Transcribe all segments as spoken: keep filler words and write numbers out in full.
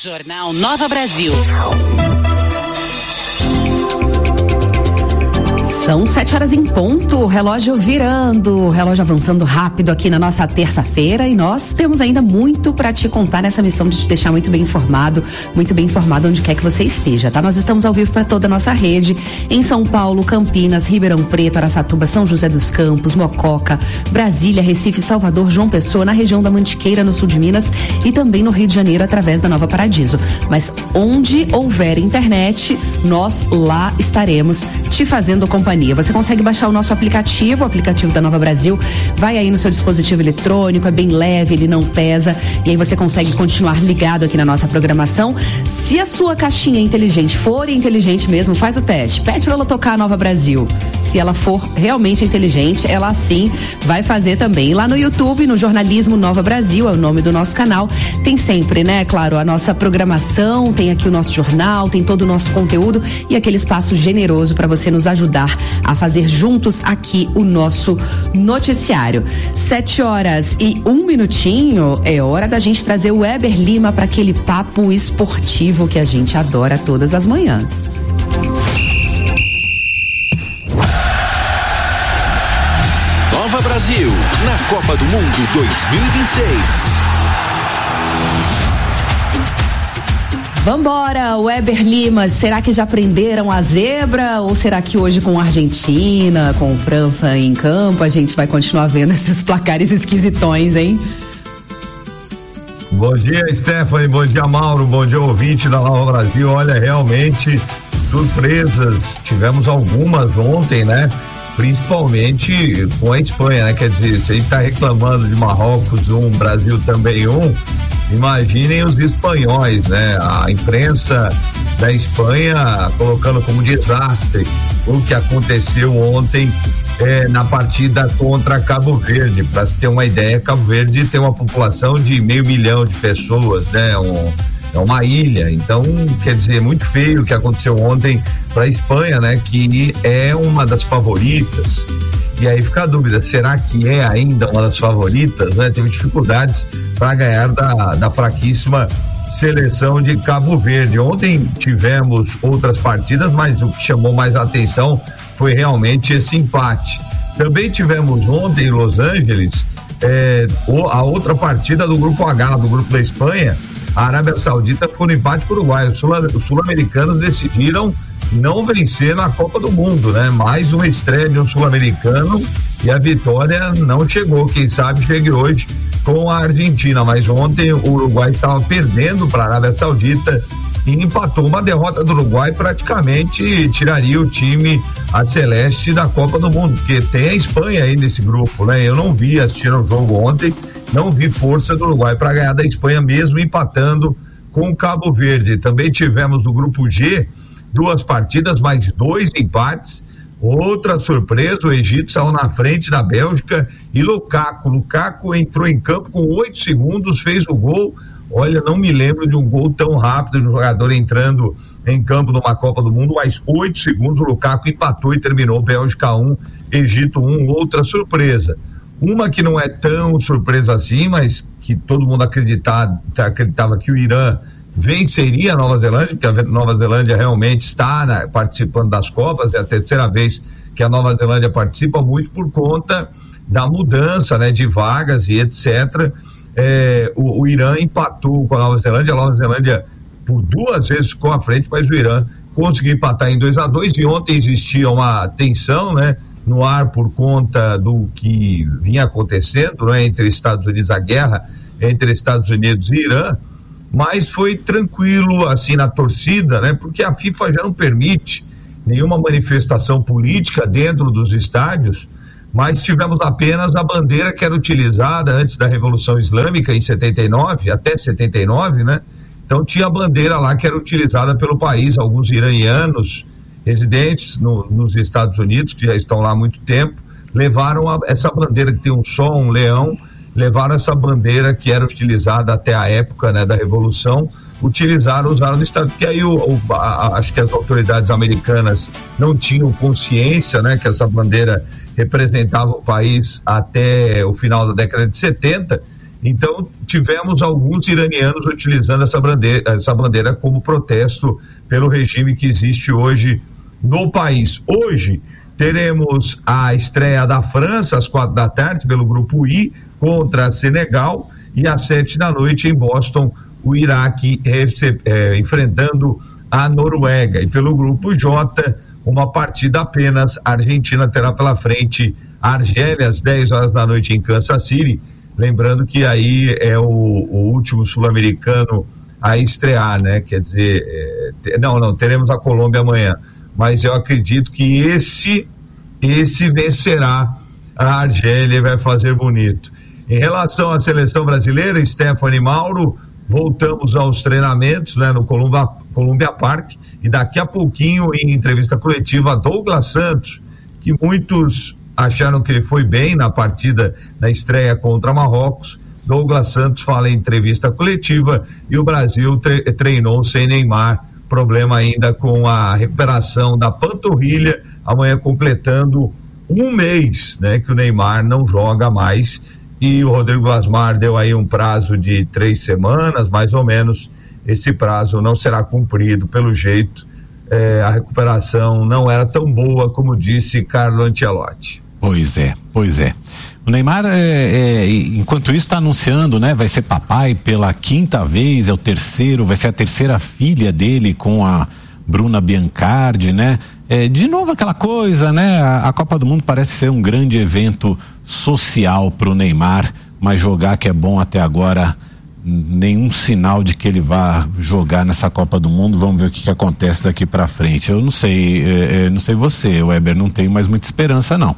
Jornal Nova Brasil. São sete horas em ponto, relógio virando, relógio avançando rápido aqui na nossa terça-feira e nós temos ainda muito para te contar nessa missão de te deixar muito bem informado, muito bem informado onde quer que você esteja, tá? Nós estamos ao vivo para toda a nossa rede, em São Paulo, Campinas, Ribeirão Preto, Araçatuba, São José dos Campos, Mococa, Brasília, Recife, Salvador, João Pessoa, na região da Mantiqueira, no sul de Minas e também no Rio de Janeiro através da Nova Paradiso. Mas onde houver internet, nós lá estaremos te fazendo companhia. Você consegue baixar o nosso aplicativo, o aplicativo da Nova Brasil, vai aí no seu dispositivo eletrônico, é bem leve, ele não pesa, e aí você consegue continuar ligado aqui na nossa programação. Se a sua caixinha inteligente for inteligente mesmo, faz o teste, pede pra ela tocar a Nova Brasil. Se ela for realmente inteligente, ela sim vai fazer também. Lá no YouTube, no Jornalismo Nova Brasil, é o nome do nosso canal, tem sempre, né, claro, a nossa programação, tem aqui o nosso jornal, tem todo o nosso conteúdo e aquele espaço generoso para você nos ajudar a fazer juntos aqui o nosso noticiário. Sete horas e um minutinho, é hora da gente trazer o Weber Lima para aquele papo esportivo que a gente adora todas as manhãs. Nova Brasil, na Copa do Mundo dois mil e vinte e seis. Vambora, Weber Lima, será que já prenderam a zebra ou será que hoje com a Argentina, com França em campo, a gente vai continuar vendo esses placares esquisitões, hein? Bom dia, Stephanie, bom dia, Mauro, bom dia, ouvinte da Nova Brasil. Olha, realmente surpresas, tivemos algumas ontem, né? Principalmente com a Espanha, né? Quer dizer, se a gente tá reclamando de Marrocos um, Brasil também um, imaginem os espanhóis, né? A imprensa da Espanha colocando como desastre o que aconteceu ontem eh, na partida contra Cabo Verde. Para se ter uma ideia, Cabo Verde tem uma população de meio milhão de pessoas, né? Um, é uma ilha, então quer dizer, muito feio o que aconteceu ontem para a Espanha, né? Que é uma das favoritas. E aí fica a dúvida, será que é ainda uma das favoritas, né? Teve dificuldades para ganhar da, da fraquíssima seleção de Cabo Verde. Ontem tivemos outras partidas, mas o que chamou mais a atenção foi realmente esse empate. Também tivemos ontem em Los Angeles é, a outra partida do grupo H, do grupo da Espanha. A Arábia Saudita ficou no empate com o Uruguai. Os sul-americanos decidiram não vencer na Copa do Mundo, né? Mais uma estreia de um sul-americano e a vitória não chegou. Quem sabe chegue hoje com a Argentina, mas ontem o Uruguai estava perdendo para a Arábia Saudita e empatou. Uma derrota do Uruguai praticamente tiraria o time a celeste da Copa do Mundo, porque tem a Espanha aí nesse grupo, né? Eu não vi assistindo o jogo ontem, não vi força do Uruguai para ganhar da Espanha, mesmo empatando com o Cabo Verde. Também tivemos no grupo G duas partidas, mais dois empates. Outra surpresa, o Egito saiu na frente da Bélgica e Lukaku, Lukaku entrou em campo com oito segundos, fez o gol. Olha, não me lembro de um gol tão rápido de um jogador entrando em campo numa Copa do Mundo, mas oito segundos, o Lukaku empatou e terminou Bélgica um, Egito um. Outra surpresa, uma que não é tão surpresa assim, mas que todo mundo acreditava, acreditava que o Irã venceria a Nova Zelândia, porque a Nova Zelândia realmente está, né, participando das Copas, é a terceira vez que a Nova Zelândia participa, muito por conta da mudança, né, de vagas e etcétera. É, o, o Irã empatou com a Nova Zelândia, a Nova Zelândia por duas vezes ficou à frente, mas o Irã conseguiu empatar em dois a dois, e ontem existia uma tensão, né, no ar por conta do que vinha acontecendo, né, entre Estados Unidos, a guerra entre Estados Unidos e Irã, mas foi tranquilo assim na torcida, né, porque a FIFA já não permite nenhuma manifestação política dentro dos estádios, mas tivemos apenas a bandeira que era utilizada antes da Revolução Islâmica em setenta e nove, até setenta e nove, né? Então tinha a bandeira lá que era utilizada pelo país. Alguns iranianos residentes no, nos Estados Unidos, que já estão lá há muito tempo, levaram a, essa bandeira que tem um sol, um leão, levaram essa bandeira que era utilizada até a época, né, da Revolução, utilizaram, usaram no estado, porque aí o, o, a, acho que as autoridades americanas não tinham consciência, né, que essa bandeira representava o país até o final da década de setenta, Então, tivemos alguns iranianos utilizando essa bandeira, essa bandeira como protesto pelo regime que existe hoje no país. Hoje, teremos a estreia da França às quatro da tarde pelo grupo I contra Senegal, e às sete da noite em Boston o Iraque recebe, é, enfrentando a Noruega. E pelo grupo J, uma partida apenas, a Argentina terá pela frente a Argélia às dez horas da noite em Kansas City, lembrando que aí é o, o último sul-americano a estrear, né? Quer dizer, é, não, não, teremos a Colômbia amanhã, mas eu acredito que esse, esse vencerá a Argélia e vai fazer bonito. Em relação à seleção brasileira, Stephanie, Mauro, voltamos aos treinamentos, né, no Columbia, Columbia Park, e daqui a pouquinho, em entrevista coletiva, Douglas Santos, que muitos acharam que ele foi bem na partida, na estreia contra Marrocos. Douglas Santos fala em entrevista coletiva, e o Brasil tre- treinou sem Neymar, problema ainda com a recuperação da panturrilha, amanhã completando um mês, né, que o Neymar não joga mais. E o Rodrigo Glasmar deu aí um prazo de três semanas, mais ou menos. Esse prazo não será cumprido, pelo jeito. É, a recuperação não era tão boa como disse Carlo Ancelotti. Pois é, pois é. O Neymar, é, é, enquanto isso, está anunciando, né? Vai ser papai pela quinta vez, é o terceiro, vai ser a terceira filha dele com a Bruna Biancardi, né? É, de novo aquela coisa, né? A, a Copa do Mundo parece ser um grande evento social para o Neymar, mas jogar que é bom até agora, nenhum sinal de que ele vá jogar nessa Copa do Mundo. Vamos ver o que, que acontece daqui para frente. Eu não sei, é, é, não sei você, Weber, não tenho mais muita esperança não.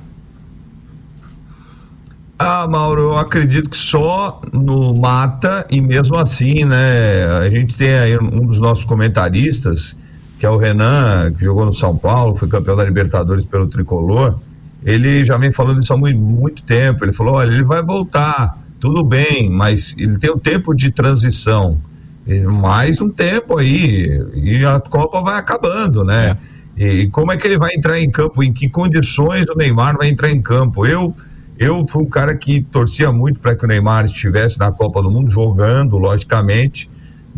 Ah, Mauro, eu acredito que só no mata, e mesmo assim, né? A gente tem aí um dos nossos comentaristas, que é o Renan, que jogou no São Paulo, foi campeão da Libertadores pelo Tricolor. Ele já vem falando isso há muito, muito tempo. Ele falou, olha, ele vai voltar, tudo bem, mas ele tem um tempo de transição, mais um tempo aí, e a Copa vai acabando, né? É. E como é que ele vai entrar em campo, em que condições o Neymar vai entrar em campo? Eu, eu fui um cara que torcia muito para que o Neymar estivesse na Copa do Mundo, jogando, logicamente,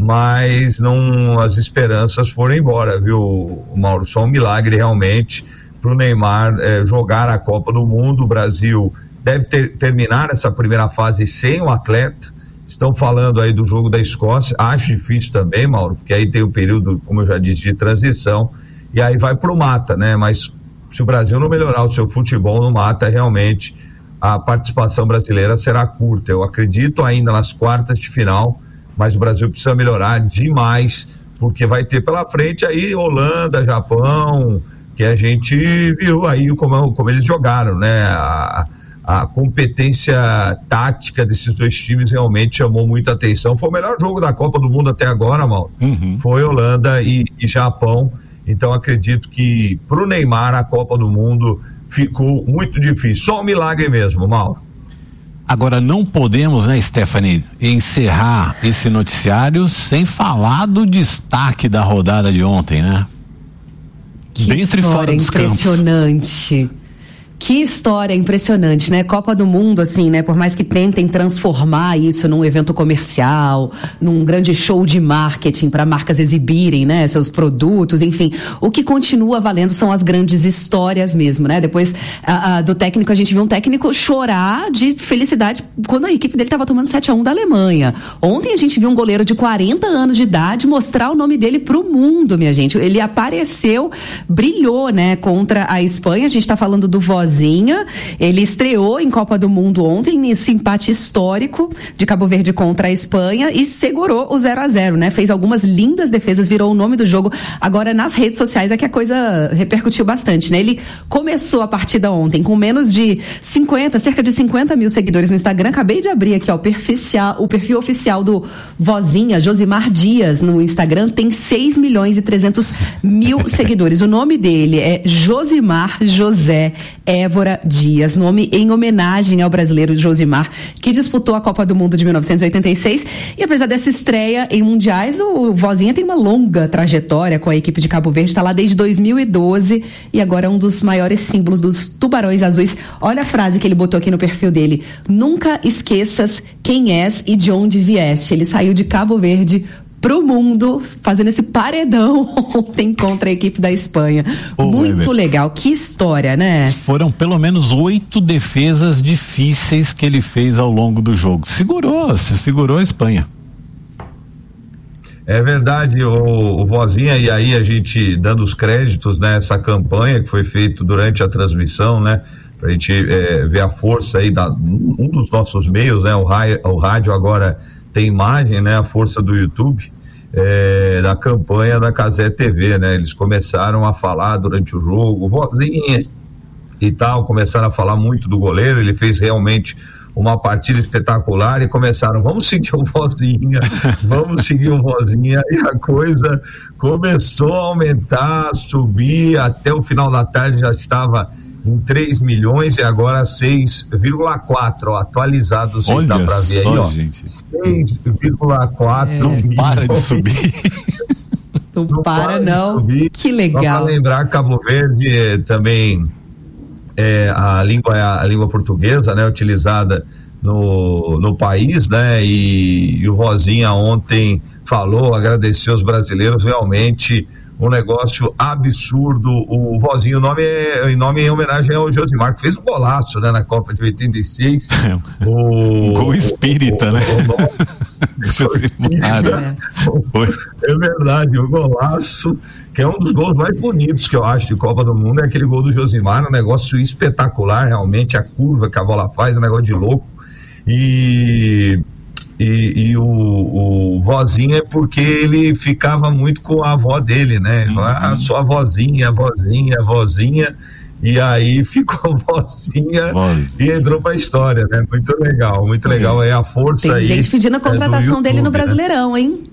mas não, as esperanças foram embora, viu, Mauro? Só um milagre realmente para o Neymar eh, jogar a Copa do Mundo. O Brasil deve ter, terminar essa primeira fase sem um atleta. Estão falando aí do jogo da Escócia, acho difícil também, Mauro, porque aí tem o período, como eu já disse, de transição, e aí vai pro mata, né? Mas se o Brasil não melhorar o seu futebol no mata, realmente a participação brasileira será curta. Eu acredito ainda nas quartas de final, mas o Brasil precisa melhorar demais, porque vai ter pela frente aí Holanda, Japão, que a gente viu aí como, como eles jogaram, né? A, a competência tática desses dois times realmente chamou muita atenção. Foi o melhor jogo da Copa do Mundo até agora, Mauro. Uhum. Foi Holanda e, e Japão. Então acredito que pro Neymar a Copa do Mundo ficou muito difícil. Só um milagre mesmo, Mauro. Agora não podemos, né, Stephanie, encerrar esse noticiário sem falar do destaque da rodada de ontem, né? Que dentro e fora dos campos. Impressionante. Que história impressionante, né? Copa do Mundo, assim, né? Por mais que tentem transformar isso num evento comercial, num grande show de marketing para marcas exibirem, né? Seus produtos, enfim. O que continua valendo são as grandes histórias mesmo, né? Depois a, a, do técnico, a gente viu um técnico chorar de felicidade quando a equipe dele estava tomando sete a um da Alemanha. Ontem a gente viu um goleiro de quarenta anos de idade mostrar o nome dele pro mundo, minha gente. Ele apareceu, brilhou, né? Contra a Espanha. A gente tá falando do Vozinha. Ele estreou em Copa do Mundo ontem nesse empate histórico de Cabo Verde contra a Espanha e segurou o zero a zero, né? Fez algumas lindas defesas, virou o nome do jogo. Agora nas redes sociais é que a coisa repercutiu bastante, né? Ele começou a partida ontem com menos de cinquenta, cerca de cinquenta mil seguidores no Instagram. Acabei de abrir aqui, ó, o perfil, o perfil oficial do Vozinha, Josimar Dias, no Instagram, tem seis milhões e trezentos mil seguidores. O nome dele é Josimar José Évora Dias, nome em homenagem ao brasileiro Josimar, que disputou a Copa do Mundo de mil novecentos e oitenta e seis. E apesar dessa estreia em mundiais, o Vozinha tem uma longa trajetória com a equipe de Cabo Verde, está lá desde dois mil e doze e agora é um dos maiores símbolos dos Tubarões Azuis. Olha a frase que ele botou aqui no perfil dele: nunca esqueças quem és e de onde vieste. Ele saiu de Cabo Verde pro mundo, fazendo esse paredão ontem contra a equipe da Espanha. Oh, muito legal, que história, né? Foram pelo menos oito defesas difíceis que ele fez ao longo do jogo. Segurou, segurou a Espanha. É verdade, o, o Vozinha, e aí a gente dando os créditos nessa, né, campanha que foi feita durante a transmissão, né? Pra gente é, ver a força aí da um dos nossos meios, né? O, raio, o rádio agora tem imagem, né? A força do YouTube, é, da campanha da Cazé T V, né? Eles começaram a falar durante o jogo, Vozinha e tal, começaram a falar muito do goleiro. Ele fez realmente uma partida espetacular e começaram, vamos seguir o Vozinha, vamos seguir o Vozinha, e a coisa começou a aumentar, subir, até o final da tarde já estava em três milhões e agora seis vírgula quatro, atualizados, olha, dá pra ver só, aí, ó, gente. seis vírgula quatro é, não milhões. Para de subir. Não, não para, para não, que legal. Só pra lembrar, Cabo Verde é, também é, a língua é a, a língua portuguesa, né, utilizada no, no país, né, e, e o Vozinha ontem falou, agradeceu os brasileiros, realmente um negócio absurdo. O Vozinho, o nome é em nome em homenagem ao Josimar, que fez um golaço, né, na Copa de oitenta e seis. o gol espírita, o, né? O, o Josimar, é. É verdade, o golaço, que é um dos gols mais bonitos que eu acho de Copa do Mundo, é aquele gol do Josimar, um negócio espetacular, realmente, a curva que a bola faz, um negócio de louco. E E, e o, o Vozinha é porque ele ficava muito com a avó dele, né? Uhum. Ah, sua vozinha, vozinha, vozinha. E aí ficou Vozinha e entrou pra história, né? Muito legal, muito uhum. legal. É a força Tem aí. Tem gente pedindo a contratação é YouTube, dele no Brasileirão, né? Hein?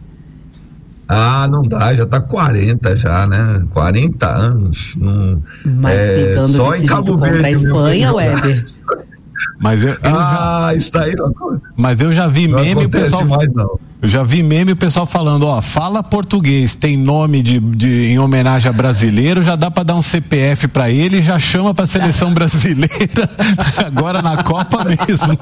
Ah, não dá, já tá quarenta já, né? quarenta anos. Hum, Mas é, pegando só desse em Cabo jeito Verde, contra a Espanha, Weber. Mas eu, eu ah, já, isso aí não, mas eu já vi não meme e o pessoal mais, não. Eu já vi meme o pessoal falando, ó, fala português, tem nome de, de em homenagem a brasileiro, já dá pra dar um C P F pra ele e já chama pra seleção brasileira agora na Copa mesmo.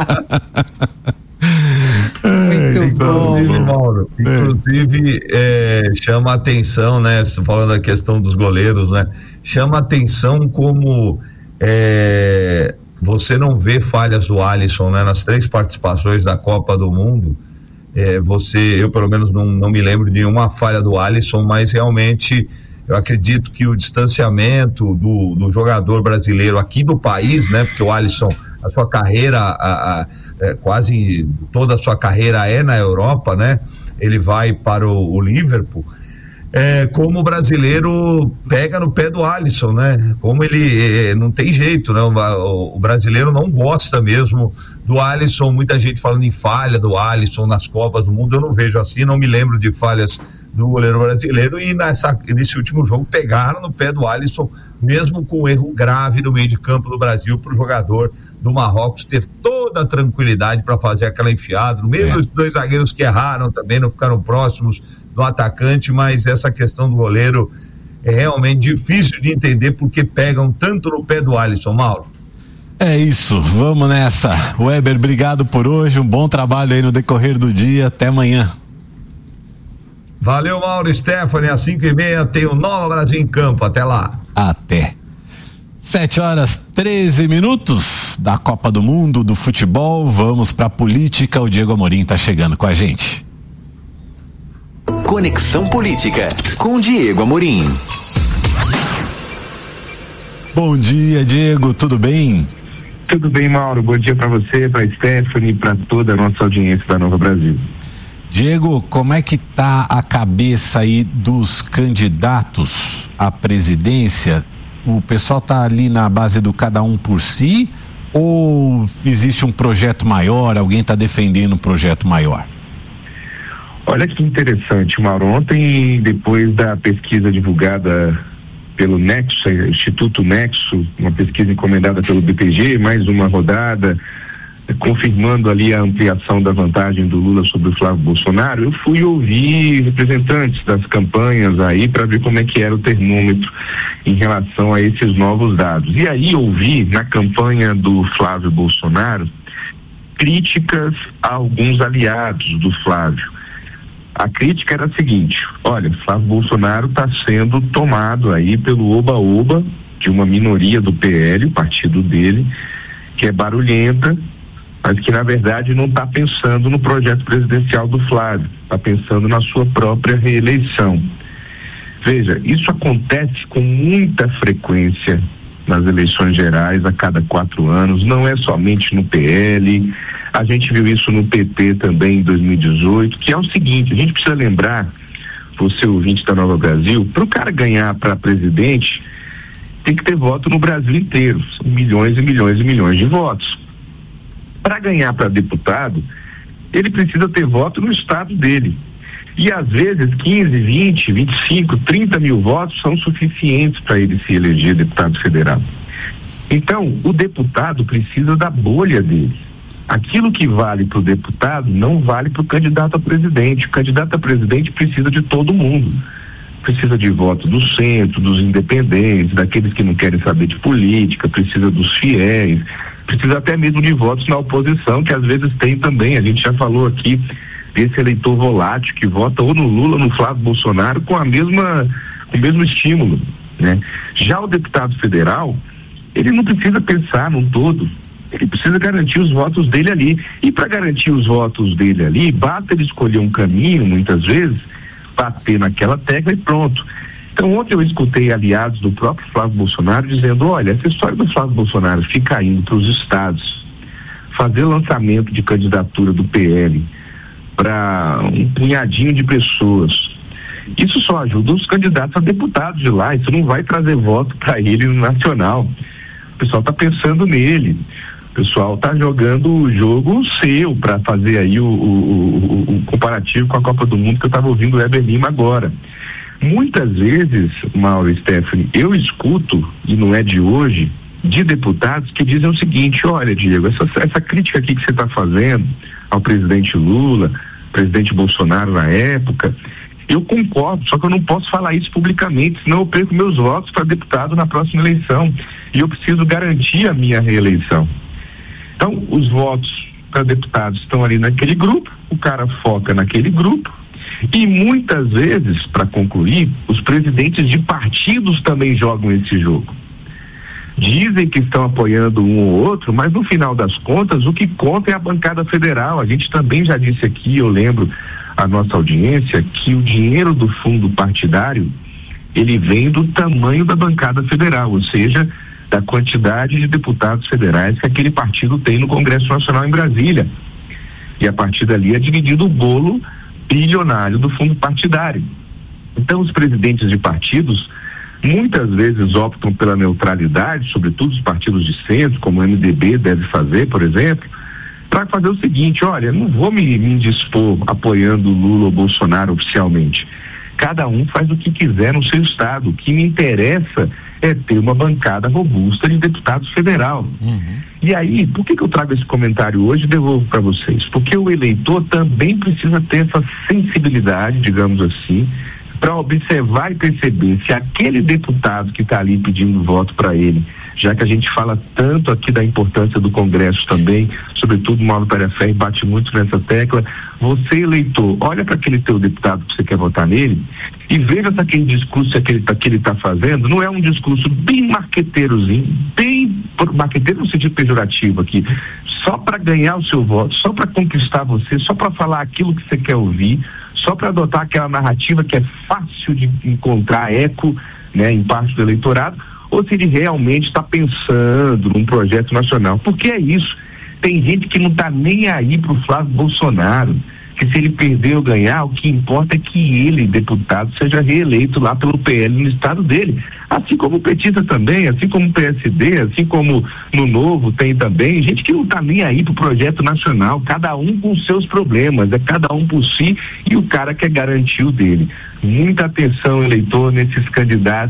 Muito bom. Inclusive, Mauro, inclusive é, chama a atenção, né, falando da questão dos goleiros, né, chama a atenção como é, você não vê falhas do Alisson, né, nas três participações da Copa do Mundo. É, você, eu pelo menos não, não me lembro de nenhuma falha do Alisson, mas realmente eu acredito que o distanciamento do, do jogador brasileiro aqui do país, né, porque o Alisson, a sua carreira, a, a, é, quase toda a sua carreira é na Europa, né, ele vai para o, o Liverpool. É, como o brasileiro pega no pé do Alisson, né? Como ele é, não tem jeito, né? O, o brasileiro não gosta mesmo do Alisson. Muita gente falando em falha do Alisson nas Copas do Mundo. Eu não vejo assim, não me lembro de falhas do goleiro brasileiro. E nessa, nesse último jogo pegaram no pé do Alisson, mesmo com um erro grave no meio de campo do Brasil, para o jogador do Marrocos ter toda a tranquilidade para fazer aquela enfiada. No meio é. dos dois zagueiros que erraram também, não ficaram próximos do atacante, mas essa questão do goleiro é realmente difícil de entender porque pegam tanto no pé do Alisson, Mauro. É isso, vamos nessa. Weber, obrigado por hoje, um bom trabalho aí no decorrer do dia, até amanhã. Valeu, Mauro. Stephanie, às cinco e meia tem o Nova Brasil em campo, até lá. Até. Sete horas, treze minutos da Copa do Mundo, do futebol, vamos pra política, o Diego Amorim tá chegando com a gente. Conexão Política, com Diego Amorim. Bom dia, Diego, tudo bem? Tudo bem, Mauro, bom dia para você, para Stephanie, para toda a nossa audiência da Nova Brasil. Diego, como é que tá a cabeça aí dos candidatos à presidência? O pessoal tá ali na base do cada um por si ou existe um projeto maior, alguém tá defendendo um projeto maior? Olha que interessante, Mauro. Ontem, depois da pesquisa divulgada pelo Nexo, Instituto Nexo, uma pesquisa encomendada pelo B T G, mais uma rodada, confirmando ali a ampliação da vantagem do Lula sobre o Flávio Bolsonaro. Eu fui ouvir representantes das campanhas aí para ver como é que era o termômetro em relação a esses novos dados. E aí ouvi na campanha do Flávio Bolsonaro críticas a alguns aliados do Flávio. A crítica era a seguinte: olha, Flávio Bolsonaro está sendo tomado aí pelo oba-oba de uma minoria do P L, o partido dele, que é barulhenta, mas que na verdade não está pensando no projeto presidencial do Flávio, está pensando na sua própria reeleição. Veja, isso acontece com muita frequência nas eleições gerais a cada quatro anos, não é somente no P L, a gente viu isso no P T também em dois mil e dezoito, que é o seguinte: a gente precisa lembrar, você ouvinte da Nova Brasil, para o cara ganhar para presidente, tem que ter voto no Brasil inteiro, são milhões e milhões e milhões de votos. Para ganhar para deputado, ele precisa ter voto no estado dele. E às vezes quinze, vinte, vinte e cinco, trinta mil votos são suficientes para ele se eleger deputado federal. Então, o deputado precisa da bolha dele. Aquilo que vale para o deputado não vale para o candidato a presidente. O candidato a presidente precisa de todo mundo. Precisa de voto do centro, dos independentes, daqueles que não querem saber de política, precisa dos fiéis, precisa até mesmo de votos na oposição, que às vezes tem também. A gente já falou aqui desse eleitor volátil que vota ou no Lula ou no Flávio Bolsonaro com a mesma, com o mesmo estímulo, né? Já o deputado federal, ele não precisa pensar num todo, ele precisa garantir os votos dele ali. E para garantir os votos dele ali, basta ele escolher um caminho, muitas vezes, bater naquela tecla e pronto. Então ontem eu escutei aliados do próprio Flávio Bolsonaro dizendo: olha, essa história do Flávio Bolsonaro ficar indo para os estados, fazer lançamento de candidatura do P L para um punhadinho de pessoas, isso só ajuda os candidatos a deputados de lá, isso não vai trazer voto para ele no nacional. O pessoal está pensando nele, o pessoal está jogando o jogo seu para fazer aí o, o, o, o comparativo com a Copa do Mundo, que eu estava ouvindo o Weber Lima agora. Muitas vezes, Mauro e Stephanie, eu escuto, e não é de hoje, de deputados que dizem o seguinte: olha, Diego, essa, essa crítica aqui que você está fazendo ao presidente Lula, presidente Bolsonaro na época, eu concordo, só que eu não posso falar isso publicamente, senão eu perco meus votos para deputado na próxima eleição, e eu preciso garantir a minha reeleição. Então, os votos para deputados estão ali naquele grupo, o cara foca naquele grupo, e muitas vezes, para concluir, os presidentes de partidos também jogam esse jogo. Dizem que estão apoiando um ou outro, mas no final das contas o que conta é a bancada federal. A gente também já disse aqui, eu lembro a nossa audiência, que o dinheiro do fundo partidário, ele vem do tamanho da bancada federal, ou seja, da quantidade de deputados federais que aquele partido tem no Congresso Nacional em Brasília. E a partir dali é dividido o bolo bilionário do fundo partidário. Então os presidentes de partidos muitas vezes optam pela neutralidade, sobretudo os partidos de centro, como o M D B deve fazer, por exemplo, para fazer o seguinte: olha, não vou me, me indispor apoiando Lula ou Bolsonaro oficialmente. Cada um faz o que quiser no seu estado. O que me interessa é ter uma bancada robusta de deputados federal. Uhum. E aí, por que que eu trago esse comentário hoje e devolvo para vocês? Porque o eleitor também precisa ter essa sensibilidade, digamos assim, para observar e perceber se aquele deputado que está ali pedindo voto para ele, já que a gente fala tanto aqui da importância do Congresso também, sobretudo o Mauro Pereira Ferri bate muito nessa tecla, você eleitor, olha para aquele teu deputado que você quer votar nele e veja se aquele discurso que ele está que ele tá fazendo não é um discurso bem marqueteirozinho, bem marqueteiro no sentido pejorativo aqui, só para ganhar o seu voto, só para conquistar você, só para falar aquilo que você quer ouvir, só para adotar aquela narrativa que é fácil de encontrar eco, né, em parte do eleitorado, ou se ele realmente está pensando num projeto nacional. Porque é isso, tem gente que não está nem aí para o Flávio Bolsonaro, que se ele perder ou ganhar, o que importa é que ele, deputado, seja reeleito lá pelo P L no estado dele, assim como o petista também, assim como o P S D, assim como no Novo tem também, gente que não está nem aí para o projeto nacional, cada um com seus problemas, é cada um por si, e o cara quer garantir o dele. Muita atenção, eleitor, nesses candidatos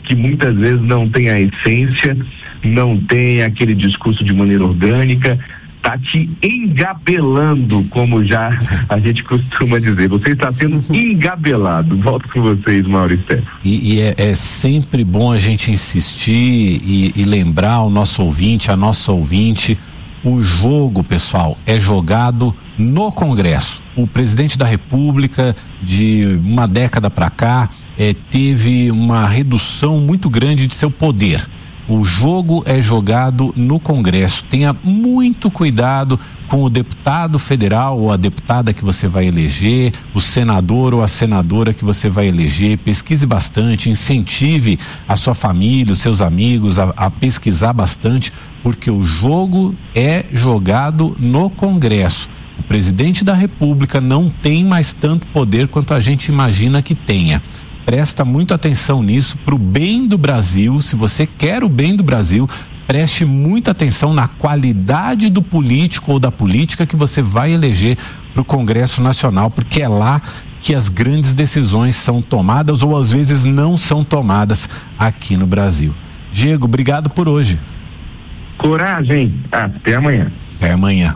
que muitas vezes não tem a essência, não tem aquele discurso de maneira orgânica, está te engabelando, como já a gente costuma dizer. Você está sendo engabelado. Volto com vocês, Maurício. E, e é, é sempre bom a gente insistir e, e lembrar o nosso ouvinte, a nossa ouvinte, o jogo, pessoal, é jogado no Congresso. O presidente da República, de uma década para cá, é, teve uma redução muito grande de seu poder. O jogo é jogado no Congresso. Tenha muito cuidado com o deputado federal ou a deputada que você vai eleger, o senador ou a senadora que você vai eleger. Pesquise bastante, incentive a sua família, os seus amigos a, a pesquisar bastante, porque o jogo é jogado no Congresso. O presidente da República não tem mais tanto poder quanto a gente imagina que tenha. Presta muita atenção nisso, para o bem do Brasil. Se você quer o bem do Brasil, preste muita atenção na qualidade do político ou da política que você vai eleger para o Congresso Nacional, porque é lá que as grandes decisões são tomadas ou às vezes não são tomadas aqui no Brasil. Diego, obrigado por hoje. Coragem, até amanhã. Até amanhã.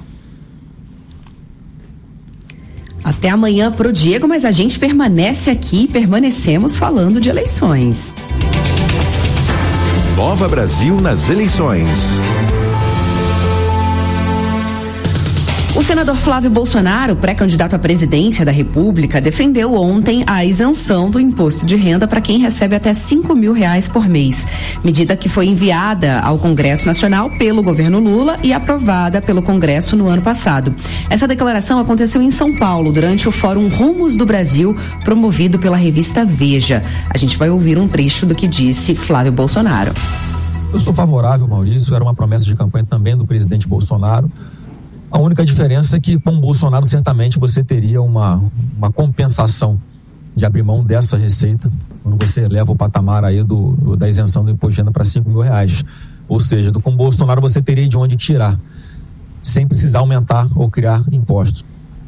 Até amanhã pro Diego, mas a gente permanece aqui, permanecemos falando de eleições. Nova Brasil nas eleições. O senador Flávio Bolsonaro, pré-candidato à presidência da República, defendeu ontem a isenção do imposto de renda para quem recebe até cinco mil reais por mês. Medida que foi enviada ao Congresso Nacional pelo governo Lula e aprovada pelo Congresso no ano passado. Essa declaração aconteceu em São Paulo, durante o Fórum Rumos do Brasil, promovido pela revista Veja. A gente vai ouvir um trecho do que disse Flávio Bolsonaro. Eu sou favorável, Maurício, era uma promessa de campanha também do presidente Bolsonaro. A única diferença é que com o Bolsonaro certamente você teria uma, uma compensação de abrir mão dessa receita quando você leva o patamar aí do, do, da isenção do imposto de renda para cinco mil reais. Ou seja, do, com o Bolsonaro você teria de onde tirar, sem precisar aumentar ou criar impostos.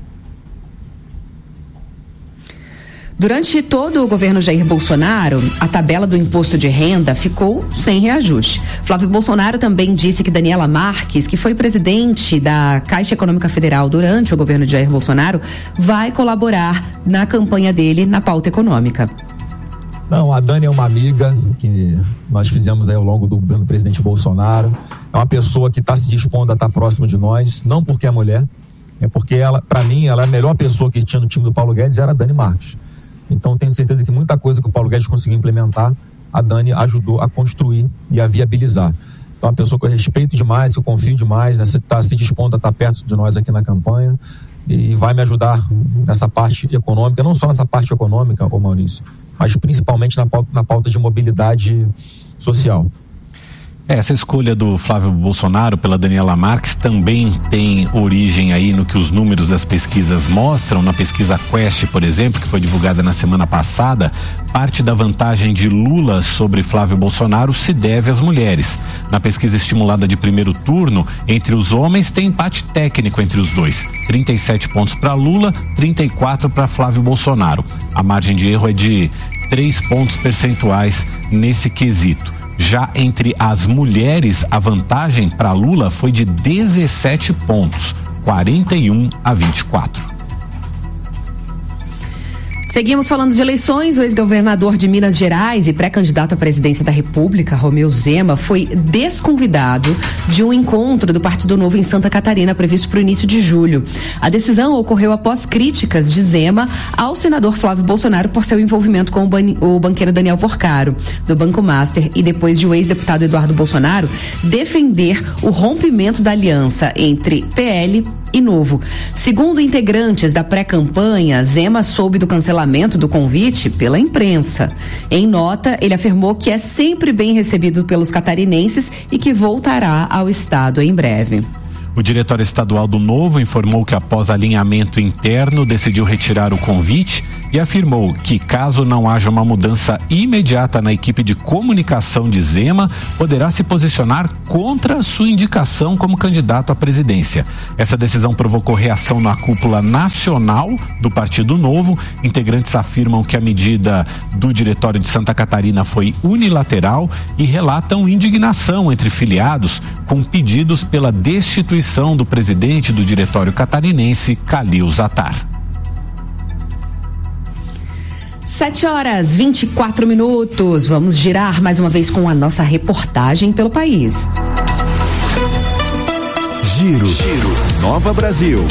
Durante todo o governo Jair Bolsonaro, a tabela do imposto de renda ficou sem reajuste. Flávio Bolsonaro também disse que Daniela Marques, que foi presidente da Caixa Econômica Federal durante o governo de Jair Bolsonaro, vai colaborar na campanha dele na pauta econômica. Não, a Dani é uma amiga que nós fizemos aí ao longo do governo do presidente Bolsonaro. É uma pessoa que está se dispondo a estar próximo de nós, não porque é mulher, é porque ela, para mim, ela é a melhor pessoa que tinha no time do Paulo Guedes, era a Dani Marques. Então tenho certeza que muita coisa que o Paulo Guedes conseguiu implementar, a Dani ajudou a construir e a viabilizar. Então é uma pessoa que eu respeito demais, que eu confio demais, né? Você está se dispondo a estar perto de nós aqui na campanha e vai me ajudar nessa parte econômica, não só nessa parte econômica, ô Maurício, mas principalmente na pauta, na pauta de mobilidade social. Essa escolha do Flávio Bolsonaro pela Daniela Marques também tem origem aí no que os números das pesquisas mostram. Na pesquisa Quest, por exemplo, que foi divulgada na semana passada, parte da vantagem de Lula sobre Flávio Bolsonaro se deve às mulheres. Na pesquisa estimulada de primeiro turno, entre os homens tem empate técnico entre os dois. trinta e sete pontos para Lula, trinta e quatro para Flávio Bolsonaro. A margem de erro é de três pontos percentuais nesse quesito. Já entre as mulheres, a vantagem para Lula foi de dezessete pontos, quarenta e um a vinte e quatro. Seguimos falando de eleições. O ex-governador de Minas Gerais e pré-candidato à presidência da República, Romeu Zema, foi desconvidado de um encontro do Partido Novo em Santa Catarina, previsto para o início de julho. A decisão ocorreu após críticas de Zema ao senador Flávio Bolsonaro por seu envolvimento com o, ban- o banqueiro Daniel Porcaro, do Banco Master, e depois de o ex-deputado Eduardo Bolsonaro defender o rompimento da aliança entre P L e Novo. Segundo integrantes da pré-campanha, Zema soube do cancelamento do convite pela imprensa. Em nota, ele afirmou que é sempre bem recebido pelos catarinenses e que voltará ao estado em breve. O diretório estadual do Novo informou que, após alinhamento interno, decidiu retirar o convite e afirmou que, caso não haja uma mudança imediata na equipe de comunicação de Zema, poderá se posicionar contra sua indicação como candidato à presidência. Essa decisão provocou reação na cúpula nacional do Partido Novo. Integrantes afirmam que a medida do diretório de Santa Catarina foi unilateral e relatam indignação entre filiados com pedidos pela destituição do presidente do diretório catarinense, Calil Zatar. Sete horas, vinte e quatro minutos. Vamos girar mais uma vez com a nossa reportagem pelo país. Giro, Giro, Nova Brasil.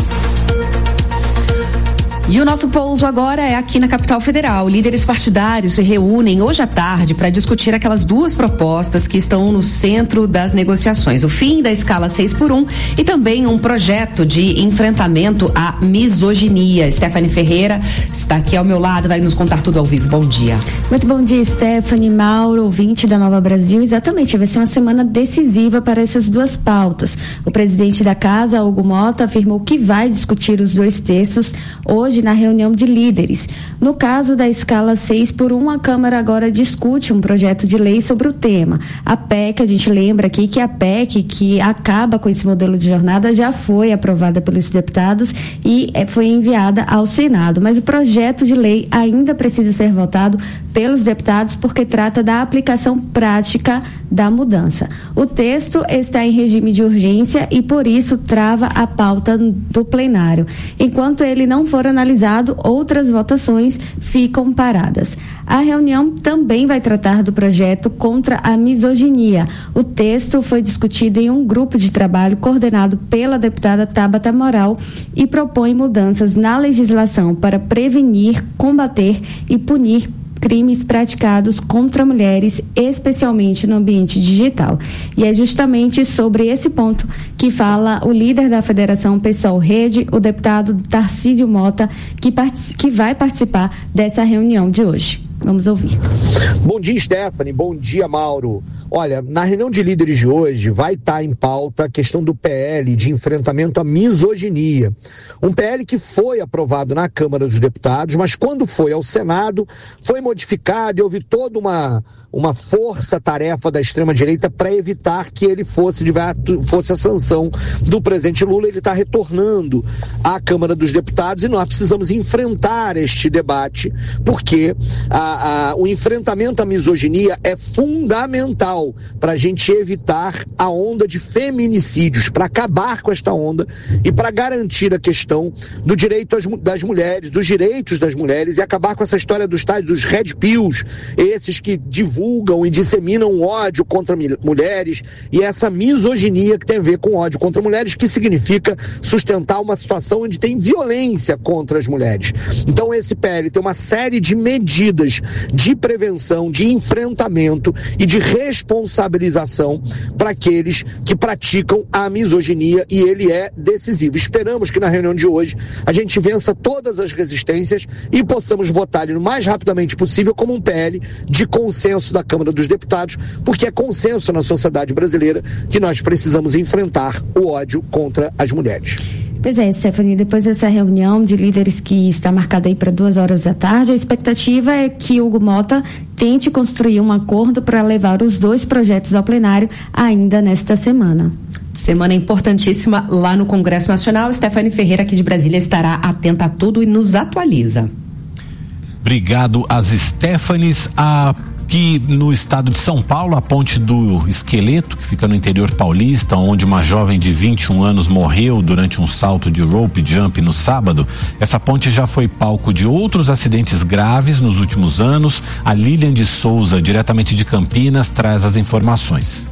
E o nosso pouso agora é aqui na capital federal. Líderes partidários se reúnem hoje à tarde para discutir aquelas duas propostas que estão no centro das negociações. O fim da escala seis por um e também um projeto de enfrentamento à misoginia. Stephanie Ferreira está aqui ao meu lado, vai nos contar tudo ao vivo. Bom dia. Muito bom dia, Stephanie, Mauro, ouvinte da Nova Brasil. Exatamente, vai ser uma semana decisiva para essas duas pautas. O presidente da casa, Hugo Mota, afirmou que vai discutir os dois textos hoje na reunião de líderes. No caso da escala seis por um, a Câmara agora discute um projeto de lei sobre o tema. A P E C, a gente lembra aqui que a P E C, que acaba com esse modelo de jornada, já foi aprovada pelos deputados e eh, foi enviada ao Senado. Mas o projeto de lei ainda precisa ser votado pelos deputados porque trata da aplicação prática da mudança. O texto está em regime de urgência e, por isso, trava a pauta do plenário. Enquanto ele não for analisado, outras votações ficam paradas. A reunião também vai tratar do projeto contra a misoginia. O texto foi discutido em um grupo de trabalho coordenado pela deputada Tabata Amaral e propõe mudanças na legislação para prevenir, combater e punir crimes praticados contra mulheres, especialmente no ambiente digital. E é justamente sobre esse ponto que fala o líder da Federação PSOL Rede, o deputado Tarcísio Mota, que, part- que vai participar dessa reunião de hoje. Vamos ouvir. Bom dia, Stephanie. Bom dia, Mauro. Olha, na reunião de líderes de hoje vai estar em pauta a questão do P L de enfrentamento à misoginia. Um P L que foi aprovado na Câmara dos Deputados, mas quando foi ao Senado, foi modificado e houve toda uma, uma força-tarefa da extrema-direita para evitar que ele fosse, de, fosse a sanção do presidente Lula. Ele está retornando à Câmara dos Deputados e nós precisamos enfrentar este debate, porque a A, a, o enfrentamento à misoginia é fundamental para a gente evitar a onda de feminicídios, para acabar com esta onda e para garantir a questão do direito às, das mulheres, dos direitos das mulheres e acabar com essa história dos tais dos red pills, esses que divulgam e disseminam ódio contra mi, mulheres e essa misoginia que tem a ver com ódio contra mulheres, que significa sustentar uma situação onde tem violência contra as mulheres. Então esse P L tem uma série de medidas de prevenção, de enfrentamento e de responsabilização para aqueles que praticam a misoginia, e ele é decisivo. Esperamos que na reunião de hoje a gente vença todas as resistências e possamos votar ele o mais rapidamente possível como um P L de consenso da Câmara dos Deputados, porque é consenso na sociedade brasileira que nós precisamos enfrentar o ódio contra as mulheres. Pois é, Stephanie, depois dessa reunião de líderes que está marcada aí para duas horas da tarde, a expectativa é que Hugo Mota tente construir um acordo para levar os dois projetos ao plenário ainda nesta semana. Semana importantíssima lá no Congresso Nacional. Stephanie Ferreira, aqui de Brasília, estará atenta a tudo e nos atualiza. Obrigado às Stephanies. A que no estado de São Paulo, a ponte do Esqueleto, que fica no interior paulista, onde uma jovem de vinte e um anos morreu durante um salto de rope jump no sábado, essa ponte já foi palco de outros acidentes graves nos últimos anos. A Lilian de Souza, diretamente de Campinas, traz as informações.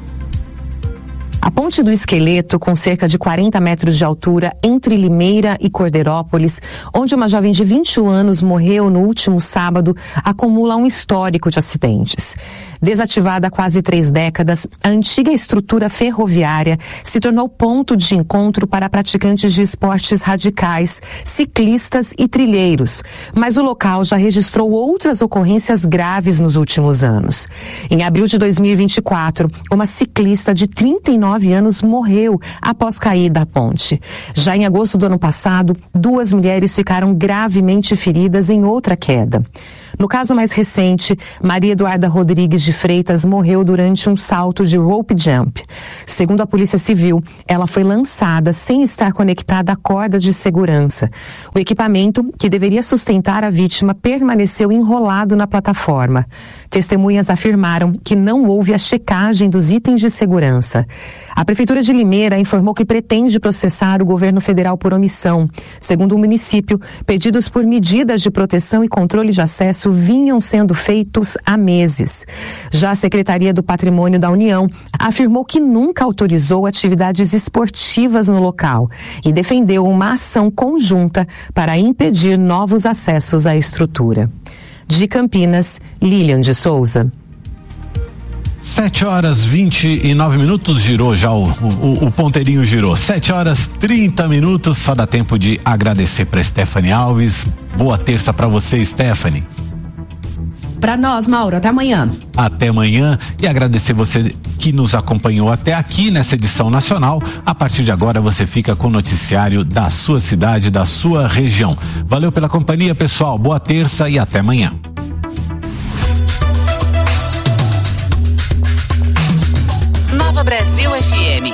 A Ponte do Esqueleto, com cerca de quarenta metros de altura, entre Limeira e Cordeirópolis, onde uma jovem de vinte e um anos morreu no último sábado, acumula um histórico de acidentes. Desativada há quase três décadas, a antiga estrutura ferroviária se tornou ponto de encontro para praticantes de esportes radicais, ciclistas e trilheiros. Mas o local já registrou outras ocorrências graves nos últimos anos. Em abril de dois mil e vinte e quatro, uma ciclista de trinta e nove anos morreu após cair da ponte. Já em agosto do ano passado, duas mulheres ficaram gravemente feridas em outra queda. No caso mais recente, Maria Eduarda Rodrigues de Freitas morreu durante um salto de rope jump. Segundo a Polícia Civil, ela foi lançada sem estar conectada à corda de segurança. O equipamento, que deveria sustentar a vítima, permaneceu enrolado na plataforma. Testemunhas afirmaram que não houve a checagem dos itens de segurança. A Prefeitura de Limeira informou que pretende processar o governo federal por omissão. Segundo o município, pedidos por medidas de proteção e controle de acesso vinham sendo feitos há meses. Já a Secretaria do Patrimônio da União afirmou que nunca autorizou atividades esportivas no local e defendeu uma ação conjunta para impedir novos acessos à estrutura. De Campinas, Lilian de Souza. Sete horas vinte e nove minutos, girou já o, o, o ponteirinho girou. Sete horas trinta minutos, só dá tempo de agradecer para Stephanie Alves. Boa terça para você, Stephanie. Para nós, Mauro, até amanhã. Até amanhã, e agradecer você que nos acompanhou até aqui nessa edição nacional. A partir de agora você fica com o noticiário da sua cidade, da sua região. Valeu pela companhia, pessoal. Boa terça e até amanhã. Nova Brasil F M.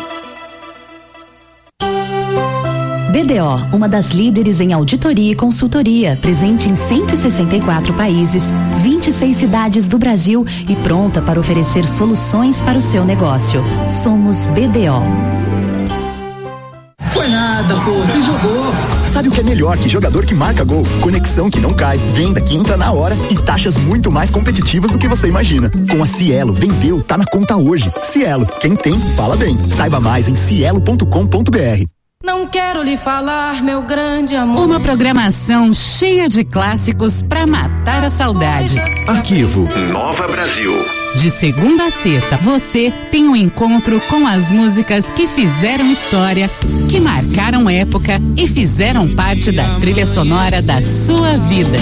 B D O, uma das líderes em auditoria e consultoria, presente em cento e sessenta e quatro países, vinte e seis cidades do Brasil e pronta para oferecer soluções para o seu negócio. Somos B D O. Foi nada, pô, você jogou. Sabe o que é melhor que jogador que marca gol? Conexão que não cai, venda que entra na hora e taxas muito mais competitivas do que você imagina. Com a Cielo, vendeu, tá na conta hoje. Cielo, quem tem, fala bem. Saiba mais em cielo ponto com ponto br. Não quero lhe falar, meu grande amor. Uma programação cheia de clássicos pra matar a saudade. Arquivo Nova Brasil. De segunda a sexta, você tem um encontro com as músicas que fizeram história, que marcaram época e fizeram parte da trilha sonora da sua vida.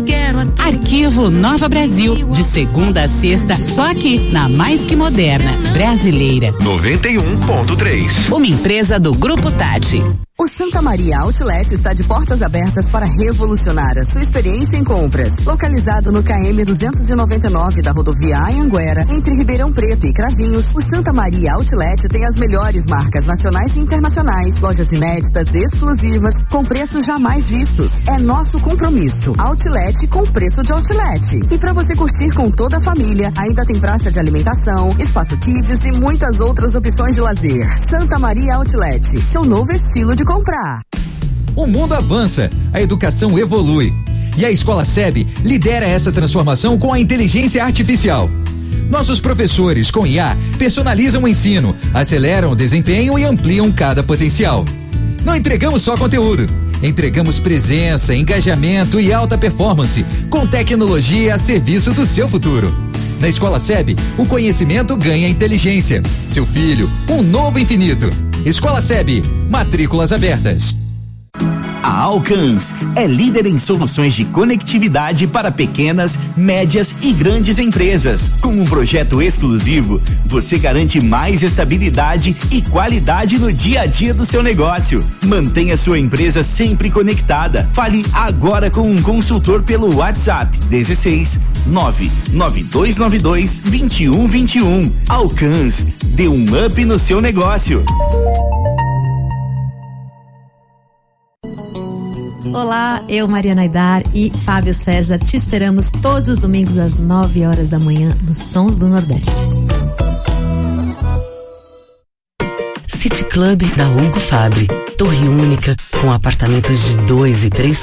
Arquivo Nova Brasil, de segunda a sexta, só aqui na Mais Que Moderna, brasileira. noventa e um ponto três. Uma empresa do Grupo Tati. O Santa Maria Outlet está de portas abertas para revolucionar a sua experiência em compras. Localizado no K M duzentos e noventa e nove da rodovia Anhanguera, entre Ribeirão Preto e Cravinhos, o Santa Maria Outlet tem as melhores marcas nacionais e internacionais, lojas inéditas, exclusivas, com preços jamais vistos. É nosso compromisso. Outlet com preço de outlet. E para você curtir com toda a família, ainda tem praça de alimentação, espaço kids e muitas outras opções de lazer. Santa Maria Outlet, seu novo estilo de comprar. O mundo avança, a educação evolui. E a Escola S E B lidera essa transformação com a inteligência artificial. Nossos professores, com I A, personalizam o ensino, aceleram o desempenho e ampliam cada potencial. Não entregamos só conteúdo, entregamos presença, engajamento e alta performance, com tecnologia a serviço do seu futuro. Na Escola S E B, o conhecimento ganha inteligência. Seu filho, um novo infinito. Escola S E B, matrículas abertas. A Alcans é líder em soluções de conectividade para pequenas, médias e grandes empresas. Com um projeto exclusivo, você garante mais estabilidade e qualidade no dia a dia do seu negócio. Mantenha sua empresa sempre conectada. Fale agora com um consultor pelo WhatsApp dezesseis nove nove dois nove dois dois um dois um. Alcans, dê um up no seu negócio. Olá, eu, Mariana Aidar e Fábio César, te esperamos todos os domingos às nove horas da manhã nos Sons do Nordeste. City Club da Hugo Fabri. Torre única com apartamentos de dois e três